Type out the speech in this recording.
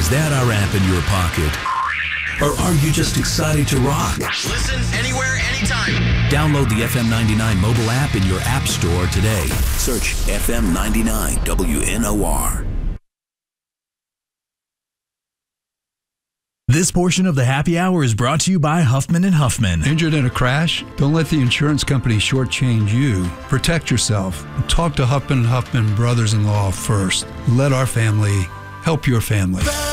Is that our app in your pocket? Or are you just excited to rock? Listen anywhere, anytime. Download the FM 99 mobile app in your app store today. Search FM 99 WNOR. This portion of the happy hour is brought to you by Huffman & Huffman. Injured in a crash? Don't let the insurance company shortchange you. Protect yourself. Talk to Huffman & Huffman brothers-in-law first. Let our family help your family.